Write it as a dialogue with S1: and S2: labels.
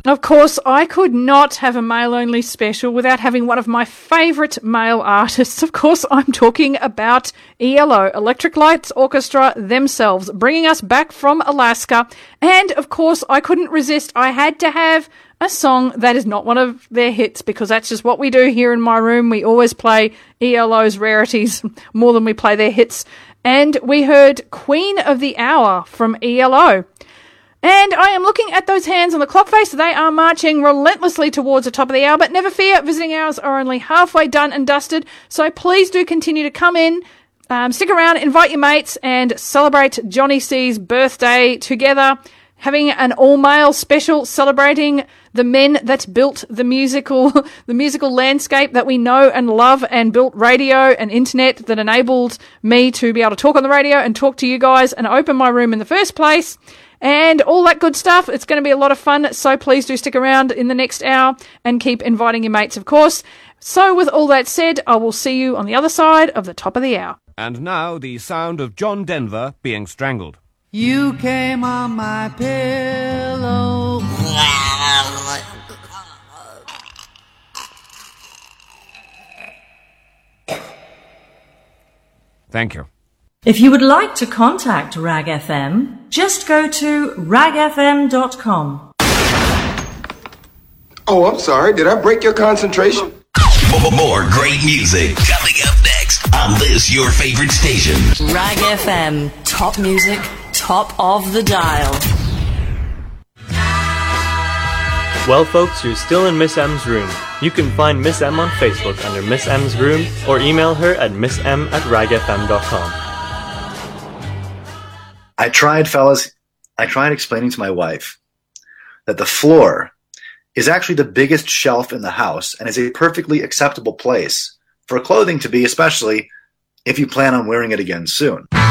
S1: Of course, I could not have a male-only special without having one of my favourite male artists. Of course, I'm talking about ELO, Electric Lights Orchestra themselves, bringing us back from Alaska. And, of course, I couldn't resist. I had to have a song that is not one of their hits, because that's just what we do here in my room. We always play ELO's rarities more than we play their hits. And we heard Queen of the Hour from ELO. And I am looking at those hands on the clock face. They are marching relentlessly towards the top of the hour. But never fear, visiting hours are only halfway done and dusted. So please do continue to come in, stick around, invite your mates, and celebrate Johnny C's birthday together. Having an all-male special celebrating the men that built the musical landscape that we know and love, and built radio and internet that enabled me to be able to talk on the radio and talk to you guys and open my room in the first place. And all that good stuff. It's going to be a lot of fun, so please do stick around in the next hour and keep inviting your mates, of course. So with all that said, I will see you on the other side of the top of the hour.
S2: And now the sound of John Denver being strangled.
S3: You came on my pillow.
S2: Thank you.
S4: If you would like to contact Rag FM, just go to ragfm.com.
S5: Oh, I'm sorry. Did I break your concentration?
S6: More great music coming up next on this your favorite station.
S4: Rag FM. Top music, top of the dial.
S7: Well, folks, you're still in Miss M's room. You can find Miss M on Facebook under Miss M's room, or email her at missm@ragfm.com.
S8: I tried explaining to my wife that the floor is actually the biggest shelf in the house and is a perfectly acceptable place for clothing to be, especially if you plan on wearing it again soon.